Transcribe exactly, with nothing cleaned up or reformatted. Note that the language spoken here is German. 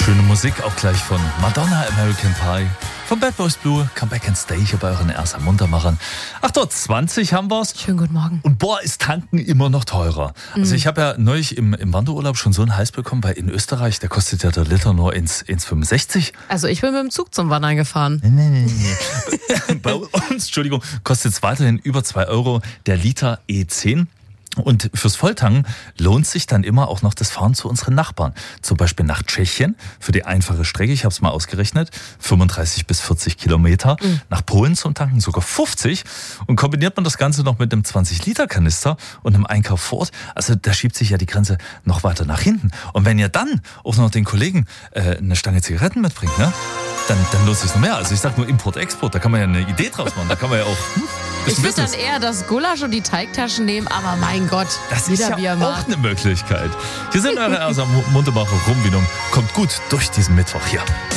Schöne Musik, auch gleich von Madonna, American Pie. Von Bad Boys Blue, Come Back and Stay hier bei euren erster Muntermachern. acht Uhr zwanzig haben wir's. Schönen guten Morgen. Und boah, ist Tanken immer noch teurer. Mhm. Also ich habe ja neulich im, im Wanderurlaub schon so einen Hals bekommen, weil in Österreich, da kostet ja der Liter nur eins Komma fünfundsechzig. Also ich bin mit dem Zug zum Wandern gefahren. Nee, nee, nee, nee. Bei uns, Entschuldigung, kostet es weiterhin über zwei Euro der Liter E zehn. Und fürs Volltanken lohnt sich dann immer auch noch das Fahren zu unseren Nachbarn. Zum Beispiel nach Tschechien für die einfache Strecke, ich habe es mal ausgerechnet, fünfunddreißig bis vierzig Kilometer. Mhm. Nach Polen zum Tanken sogar fünfzig. Und kombiniert man das Ganze noch mit einem zwanzig Liter Kanister und einem Einkauf vor Ort, also da schiebt sich ja die Grenze noch weiter nach hinten. Und wenn ihr dann auch noch den Kollegen äh, eine Stange Zigaretten mitbringt, ne, dann, dann lohnt es sich noch mehr. Also ich sag nur Import-Export, da kann man ja eine Idee draus machen, da kann man ja auch... Hm, ich würde dann eher das Gulasch und die Teigtaschen nehmen, aber mein Gott, das ist ja auch mag. Eine Möglichkeit. Hier sind eure ersten Muntermacher Rumwienung. Kommt gut durch diesen Mittwoch hier.